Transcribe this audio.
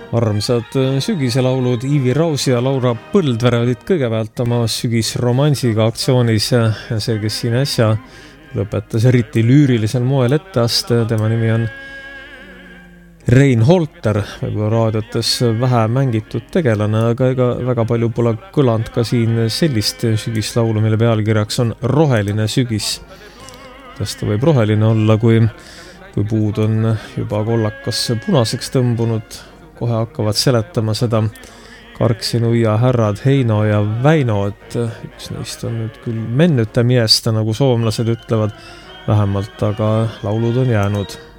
Armsad sügiselaulud Iivi Raus ja Laura Põldvere olid kõigepealt oma sügisromansiga aktsioonis ja see, kes siin äsja lõpetas eriti lüürilisel moel etteaste, tema nimi on Rein Holter, võib-olla raadiotes vähe mängitud tegelane, aga ega väga palju pole kõlanud ka siin sellist sügislaulu, mille pealkirjaks on Roheline sügis. Kas ta võib roheline olla, kui puud on juba kollakas punaseks tõmbunud, kohe hakkavad seletama seda Karksi-Nuia härrad Heino ja Väino, et üks neist on nüüd küll mennüte miesta, nagu soomlased ütlevad vähemalt, aga laulud on jäänud.